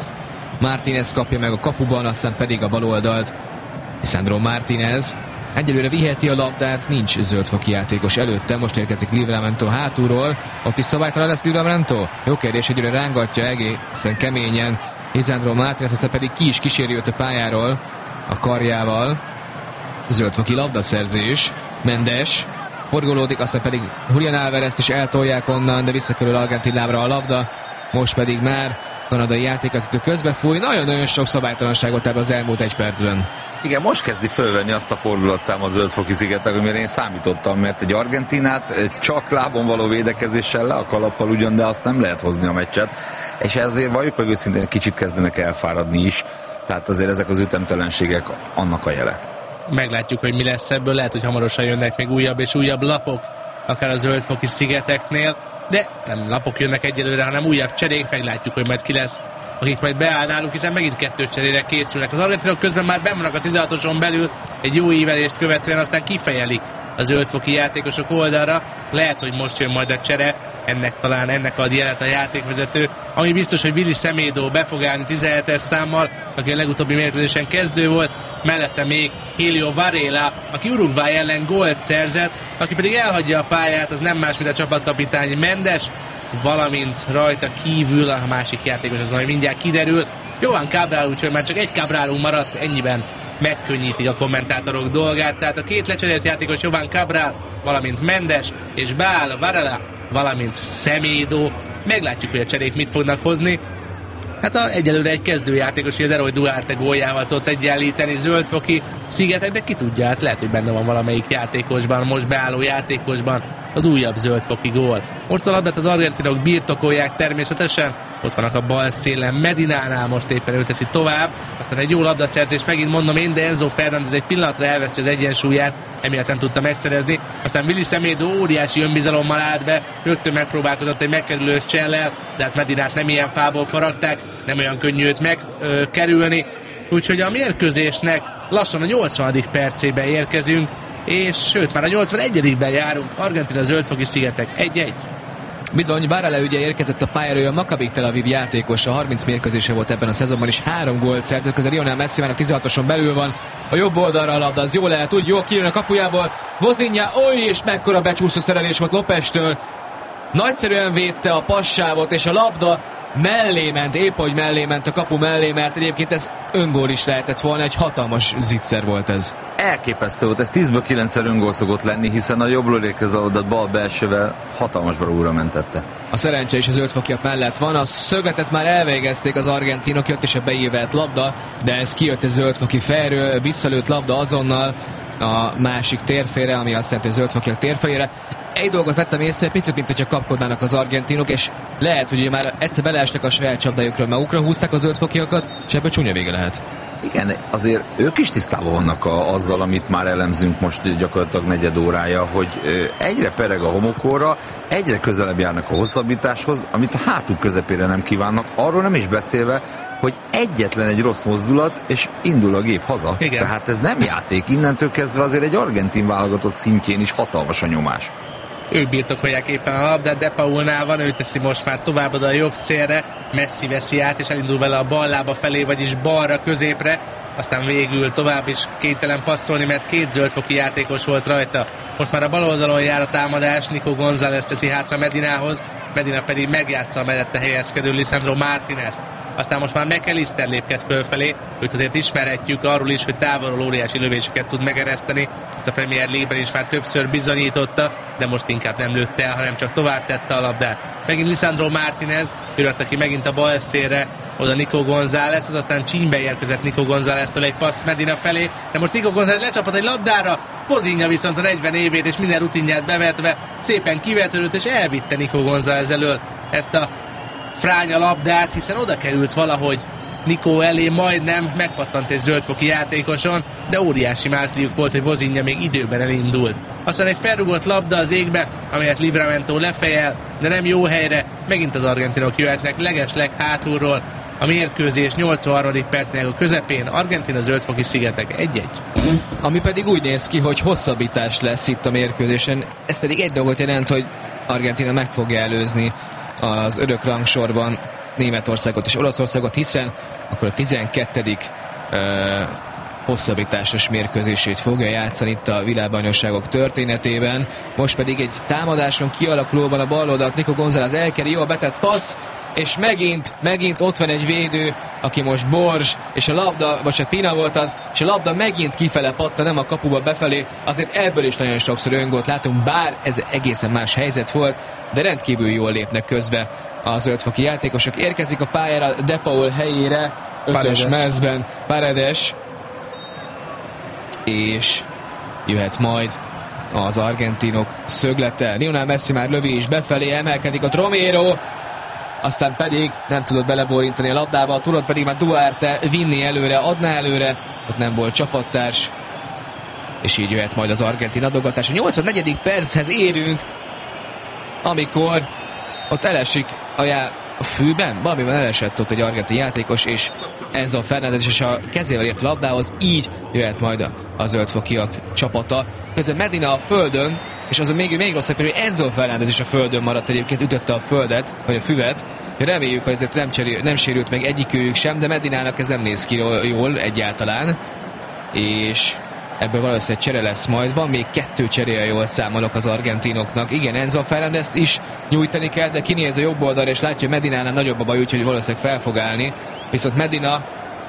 Martínez kapja meg a kapuban, aztán pedig a bal oldalt Lisandro Martínez. Egyelőre viheti a labdát, nincs zöldfoki játékos előtte, most érkezik Livramento hátulról, ott is szabálytalan lesz Livramento? Jó kérdés, egyelőre rángatja egészen keményen Lisandro Martínez, aztán pedig ki is kíséri őt a pályáról a karjával. Zöldfoki labdaszerzés, Mendes forgolódik, aztán pedig Julián Álvarezt is eltolják onnan, de visszakerül argentin lábra a labda, most pedig már kanadai játékvezető közbefúj. Nagyon-nagyon sok szabálytalanságot ebben az elmúlt egy percben. Igen, most kezdi fölvenni azt a fordulatszámot Zöld-foki szigetek, amire én számítottam, mert egy Argentinát csak lábon való védekezéssel, le a kalappal ugyan, de azt nem lehet hozni a meccset, és ezért valljuk meg őszintén, kicsit kezdenek elfáradni is, tehát azért ezek az ütemtelenségek annak a jele. Meglátjuk, hogy mi lesz ebből, lehet, hogy hamarosan jönnek még újabb és újabb lapok, akár a Zöld-foki szigeteknél, de nem lapok jönnek egyelőre, hanem újabb cserék, meglátjuk, hogy majd ki lesz, akik majd beáll náluk, hiszen megint kettős cserére készülnek. Az argentinok közben már benn vannak a tizenhatoson belül, egy jó ívelést követően aztán kifejelik a zöldfoki játékosok oldalra. Lehet, hogy most jön majd a csere, ennek talán ennek ad jelet a játékvezető, ami biztos, hogy Willy Semedo be fog állni tizenhetes számmal, aki a legutóbbi mérkőzésen kezdő volt, mellette még Helio Varela, aki Uruguay ellen gólt szerzett, aki pedig elhagyja a pályát, az nem más, mint a csapatkapitány Mendes, valamint rajta kívül a másik játékos, az majd mindjárt kiderül. Johan Cabral, úgyhogy már csak egy Cabralunk maradt, ennyiben megkönnyítik a kommentátorok dolgát, tehát a két lecserélt játékos Johan Cabral, valamint Mendes, és beáll Varela, valamint Semedo. Meglátjuk, hogy a cserék mit fognak hozni. Hát a, egyelőre egy kezdőjátékos, hogy a Leroy Duarte góljával tudott egyenlíteni Zöld-foki szigetek, de ki tudja, hát lehet, hogy benne van valamelyik játékosban, most beálló játékosban az újabb zöldfoki gól. Most a labdát az argentinok birtokolják természetesen, ott vannak a bal szélen Medinánál, most éppen ő teszi tovább, aztán egy jó labdaszerzés, megint mondom én, de Enzo Fernández egy pillanatra elveszti az egyensúlyát, emiatt nem tudta megszerezni, aztán Willy Semedo óriási önbizalommal állt be, rögtön megpróbálkozott egy megkerülős csellel, de hát Medinát nem ilyen fából faragták, nem olyan könnyű őt megkerülni, úgyhogy a mérkőzésnek lassan a nyolcvanadik percébe érkezünk, és sőt, már a nyolcvanegyedikben járunk, Argentina zöldfoki szigetek egy-egy. Bizony, Varela ugye érkezett a pályára, a Maccabi Tel Aviv játékosa, harminc mérkőzése volt ebben a szezonban, és három gólt szerzett, közben Lionel Messi már a tizenhatoson belül van, a jobb oldalra a labda, az jó lehet, úgy jó, kijön a kapujából, Vozinha, oly, és mekkora becsúszó szerelés volt Lopestől, nagyszerűen védte a passávot, és a labda mellé ment, épp hogy mellé ment a kapu mellé, mert egyébként ez öngól is lehetett volna, egy hatalmas zicser volt ez. Elképesztő volt, ez tízből kilencszer öngól szokott lenni, hiszen a jobbról érkező adat bal belsővel hatalmas barúra mentette. A szerencse is az zöldfokiak mellett van, a szögletet már elvégezték az argentinok, jött is a beívelt labda, de ez kijött a zöldfoki fejről, visszalőtt labda azonnal a másik térfélre, ami azt jelenti a zöldfokiak térfejére. Egy dolgot vettem észre, picit, mint hogyha kapkodnának az argentinok, és lehet, hogy már egyszer beleestek a saját csapdájukra, magukra húzták a zöldfokiakat, és ebből csúnya vége lehet. Igen, azért ők is tisztában vannak a, azzal, amit már elemzünk most gyakorlatilag negyed órája, hogy egyre pereg a homokóra, egyre közelebb járnak a hosszabbításhoz, amit a hátuk közepére nem kívánnak, arról nem is beszélve, hogy egyetlen egy rossz mozdulat, és indul a gép haza. Igen. Tehát ez nem játék, innentől kezdve azért egy argentin válogatott szintjén is hatalmas a nyomás. Ők birtokolják éppen a labdát, De Paulnál van, ő teszi most már tovább oda a jobb szélre, Messi veszi át, és elindul vele a bal lába felé, vagyis balra, középre, aztán végül tovább is kénytelen passzolni, mert két zöldfoki játékos volt rajta. Most már a bal oldalon jár a támadás, Nico González teszi hátra Medinához, Medina pedig megjátsza a mellette helyezkedő Lisandro Martínez. Aztán most már McAllister lépked fölfelé, őt azért ismerhetjük arról is, hogy távolról óriási lövéseket tud megereszteni, ezt a Premier League-ben is már többször bizonyította, de most inkább nem lőtte el, hanem csak tovább tette a labdát. Megint Lisandro Martínez, ő rakta ki megint a bal szélre, oda Nico González, az aztán csínybe érkezett Nico Gonzáleztől egy passz Medina felé, de most Nico González lecsapat egy labdára, Vozinha viszont a negyven évét és minden rutinját bevetve szépen kivetődött és elvitte Nico González elől ezt a fránya labdát, hiszen oda került valahogy Nico elé, majdnem megpattant egy zöldfoki játékoson, de óriási mázliuk volt, hogy Vozinha még időben elindult. Aztán egy felrugott labda az égbe, amelyet Livramento lefejel, de nem jó helyre, megint az argentinok jöhetnek legesleg hátulról. A mérkőzés nyolcvanharmadik percnél a közepén, Argentina zöldfoki szigetek egy-egy. Ami pedig úgy néz ki, hogy hosszabbítás lesz itt a mérkőzésen. Ez pedig egy dolgot jelent, hogy Argentina meg fogja előzni az örök rangsorban Németországot és Olaszországot, hiszen akkor a tizenkettedik Uh, hosszabbításos mérkőzését fogja játszani itt a világbajnokságok történetében. Most pedig egy támadáson kialakulóban a baloldalt Nico González elkeri, jól betett passz, és megint, megint ott van egy védő, aki most Borzs, és a labda, vagy hát Pina volt az, és a labda megint kifele patta, nem a kapuba befelé, azért ebből is nagyon sokszor öngolt látunk, bár ez egészen más helyzet volt, de rendkívül jól lépnek közbe a zöldfoki játékosok. Érkezik a pályára De Paul helyére, ötös mezben Paredes, és jöhet majd az argentinok szöglete. Lionel Messi már lövi is befelé, emelkedik a Romero, aztán pedig nem tudott beleborintani a labdába, tudott pedig már Duarte vinni előre, adná előre, ott nem volt csapattárs, és így jöhet majd az argentin adogatás. A nyolcvannegyedik perchez érünk, amikor ott elesik a, já- a fűben, valamiben elesett ott egy argentin játékos, és Enzo Fernández is a kezével ért a labdához, így jöhet majd a, a zöldfokiak csapata. Közben Medina a földön, és az még, még rosszabb, hogy Enzo Fernández is a földön maradt, egyébként ütötte a földet, vagy a füvet. Reméljük, hogy ezért nem, cserül, nem sérült meg egyikőjük sem, de Medinának ez nem néz ki jól egyáltalán, és ebből valószínűleg csere lesz majd. Van még kettő cseréje, jól számolok az argentinoknak. Igen, Enzo Fernández is nyújtani kell, de kinéz a jobb oldalra, és látja, hogy Medinánál nagyobb a baj, úgyhogy valószínűleg fel fog állni. Viszont Medina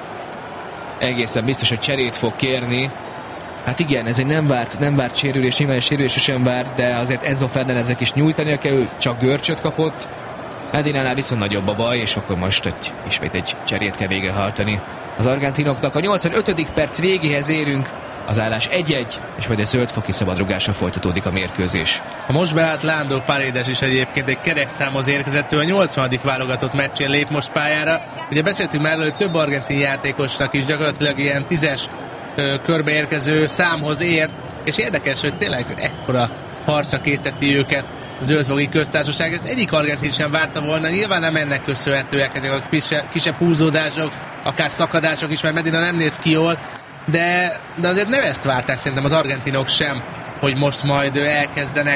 egészen biztos, hogy cserét fog kérni. Hát igen, ez egy nem várt, nem várt sérülés, nyilván egy sérülés sem várt, de azért Enzo Fernándeznek is nyújtania kell, ő csak görcsöt kapott. Medinánál viszont nagyobb a baj, és akkor most egy, ismét egy cserét kell végrehajtani az argentinoknak. A nyolcvanötödik perc végéhez érünk, az állás egy-egy, és majd egy zöldfoki szabadrugásra folytatódik a mérkőzés. A most beállt Lando Paredes is egyébként egy kerekszámhoz érkezett, ő a nyolcvanadik válogatott meccsén lép most pályára. Ugye beszéltünk már, hogy több argentin játékosnak is gyakorlatilag ilyen tízes körbe érkező számhoz ért, és érdekes, hogy tényleg ekkora harcra készteti őket a zöldfoki köztársaság. Ezt egyik argentin sem várta volna, nyilván nem ennek köszönhetőek ezek a kisebb, kisebb húzódások, akár szakadások is, mert Medina nem néz ki jól, de, de azért nem ezt várták szerintem az argentinok sem, hogy most majd elkezdenek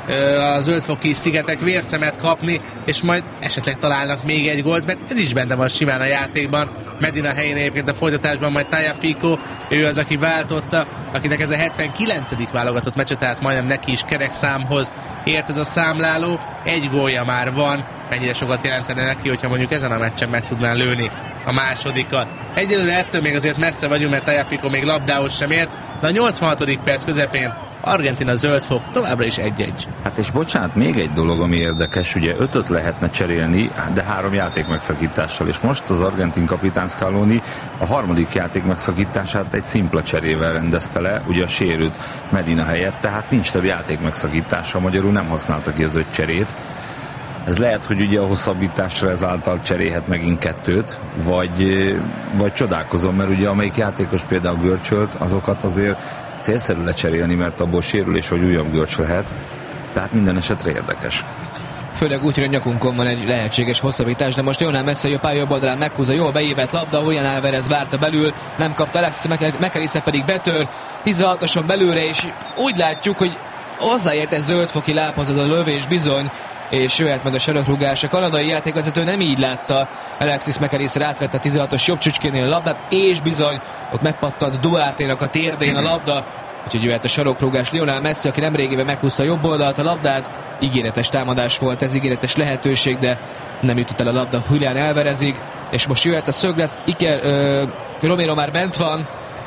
a zöldfoki szigetek vérszemet kapni, és majd esetleg találnak még egy gólt, mert ez is benne van simán a játékban. Medina helyén egyébként a folytatásban majd Tagliafico, ő az, aki váltotta, akinek ez a hetvenkilencedik válogatott meccse, tehát majdnem neki is kerekszámhoz ért ez a számláló. Egy gólja már van, mennyire sokat jelentene neki, hogyha mondjuk ezen a meccsen meg tudná lőni a másodikat. Egyelőre ettől még azért messze vagyunk, mert Tagliafico még labdához sem ért, de a nyolcvanhatodik perc közepén Argentina zöldfok továbbra is egy-egy. Hát és bocsánat, még egy dolog, ami érdekes, ugye ötöt lehetne cserélni, de három játék megszakítással, és most az argentin kapitán Scaloni a harmadik játék megszakítását egy szimpla cserével rendezte le, ugye a sérült Medina helyett, tehát nincs több játék megszakítása, magyarul nem használtak ki az öt cserét. Ez lehet, hogy ugye a hosszabbításra ezáltal cserélhet megint kettőt, vagy, vagy csodálkozom, mert ugye amelyik játékos például görcsölt, azokat azért célszerű lecserélni, mert abból sérülés vagy újabb görcs lehet. Tehát minden esetre érdekes. Főleg úgy, hogy a nyakunkon van egy lehetséges hosszabbítás, de most Lionel Messi a pálya jobb oldalán meghúzza, jól beívett labda, Julián Álvarez várta belül, nem kapta, Alexis McAllister pedig betört, tizenhatoson belőle, és úgy látjuk, hogy hozzáért ez zöldfoki lábhoz az a lövés bizony, és jöhet majd a sarokrugás. A kanadai játékvezető nem így látta, Alexis McAllister átvette a tizenhatos jobb csücskénél a labdát, és bizony ott megpattant Duarte-nak a térdén a labda, úgyhogy jöhet a sarokrugás. Lionel Messi, aki nemrégében meghúzta a jobb oldalt a labdát, ígéretes támadás volt ez, ígéretes lehetőség, de nem jutott el a labda Julián Álvarezig, és most jöhet a szöglet. Iker, ö, Romero már bent van,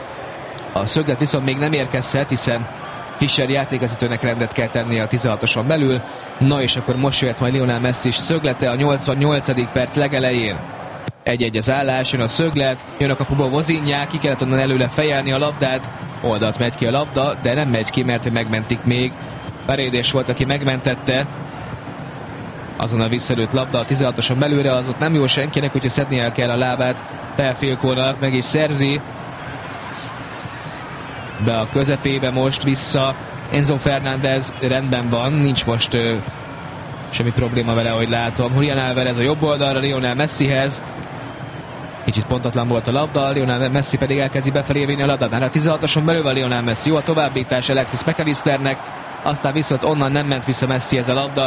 a szöglet viszont még nem érkezhet, hiszen Fischer játékvezetőnek rendet kell tennie a tizenhatoson belül. Na és akkor most jöhet majd Lionel Messi is szöglete a nyolcvannyolcadik perc legelején. Egy-egy az állás, jön a szöglet, jön a kapuba Vozinják, ki kellett onnan előle fejelni a labdát, oldalt megy ki a labda, de nem megy ki, mert megmentik még. Paredes volt, aki megmentette. Azonnal visszalőtt labda a tizenhatoson belőle, az ott nem jó senkinek, úgyhogy szednie kell a lábát. Telfélkónak meg is szerzi. Be a közepébe most vissza Enzo Fernández, rendben van, nincs most ö, semmi probléma vele, ahogy látom. Julián Álvarez a jobb oldalra Lionel Messihez, kicsit pontatlan volt a labda, Lionel Messi pedig elkezdi befelé vinni a labdát, már a tizenhatoson belül van Lionel Messi, jó a továbbítás Alexis McAllisternek, aztán viszont onnan nem ment vissza Messihez a labda,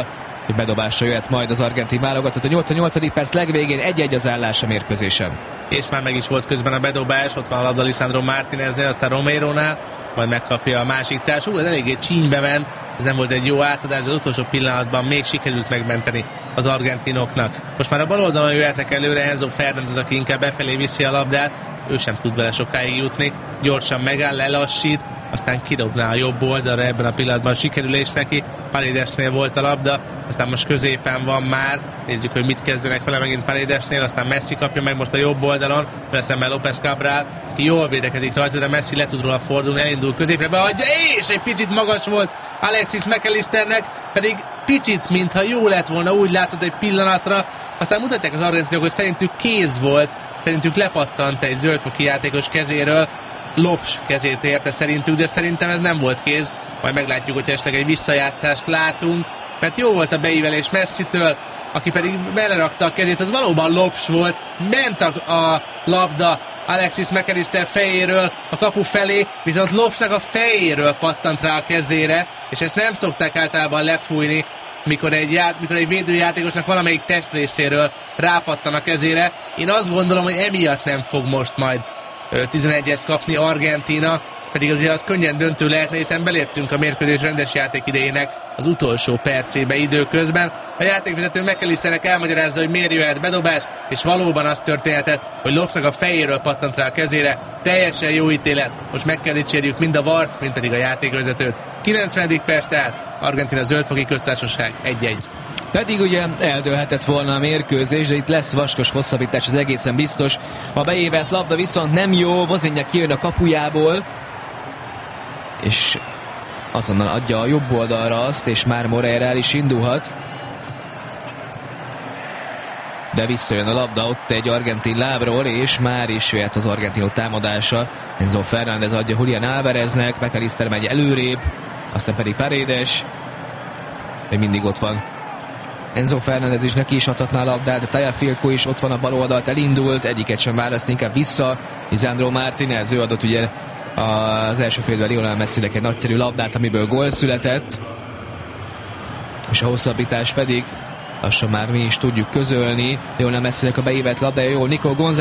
hogy bedobásra jöhet majd az argentin válogatott. A nyolcvannyolcadik perc legvégén egy-egy az állás a mérkőzésen. És már meg is volt közben a bedobás, ott van a labda Lisandro Martineznél, aztán Romero-nál, majd megkapja a másik társ. Ú, ez eléggé csínybe ment, ez nem volt egy jó átadás, az utolsó pillanatban még sikerült megmenteni az argentinoknak. Most már a bal oldalon jöhetnek előre, Enzo Fernández, aki inkább befelé viszi a labdát, ő sem tud vele sokáig jutni, gyorsan megáll, lelassít, aztán kidobná a jobb oldalra, ebben a pillanatban sikerülés neki, Paredesnél volt a labda, aztán most középen van már, nézzük, hogy mit kezdenek vele megint Paredesnél, aztán Messi kapja meg most a jobb oldalon, vele szemben López Cabral, ki jól védekezik rajta, de Messi le tud róla fordulni, elindul középre, behagyja, és egy picit magas volt Alexis McAllisternek, pedig picit, mintha jó lett volna, úgy látszott egy pillanatra, aztán mutatják az argentinok, hogy szerintük kéz volt, szerintük lepattant egy zöldfoki játékos kezéről, Lops kezét érte szerintük, de szerintem ez nem volt kéz, majd meglátjuk, hogy esetleg egy visszajátszást látunk, mert jó volt a beívelés Messitől, aki pedig belerakta a kezét, az valóban Lops volt, ment a, a labda Alexis McAllister fejéről a kapu felé, viszont Lopsnak a fejéről pattant rá a kezére, és ezt nem szokták általában lefújni, mikor egy, ját, mikor egy védőjátékosnak valamelyik testrészéről rápattan a kezére. Én azt gondolom, hogy emiatt nem fog most majd tizenegyest kapni Argentína, pedig azért az könnyen döntő lehetne, hiszen beléptünk a mérkőzés rendes játék idejének az utolsó percébe időközben. A játékvezető McAllisternek elmagyarázza, hogy miért jöhet bedobás, és valóban az történhetett, hogy Lopsnak a fejéről pattant rá a kezére. Teljesen jó ítélet, most meg kell dicsérjük mind a vart, mind pedig a játékvezetőt. kilencvenedik perc tehát, Argentína zöldfoki köztársaság egy-egy. Pedig ugye eldőlhetett volna a mérkőzés, de itt lesz vaskos hosszabbítás, az egészen biztos. A beévelt labda viszont nem jó, Vozinha kijön a kapujából, és azonnal adja a jobb oldalra azt, és már Moreira el is indulhat. De visszajön a labda ott egy argentin lábról, és már is jöhet az argentinok támadása. Enzo Fernández adja Julián Álvareznek, McAllister megy előrébb, aztán pedig Paredes. Még mindig ott van Enzo Fernández, is neki is adhatná a labdát, de Tagliafico is ott van a bal oldalt, elindult, egyiket sem választ, inkább vissza. Lisandro Martinez, ő adott ugye az első félben Lionel Messinek egy nagyszerű labdát, amiből gól született. És a hosszabbítás pedig lassan már mi is tudjuk közölni. Lionel Messinek a beívett labdája, jó, Nico González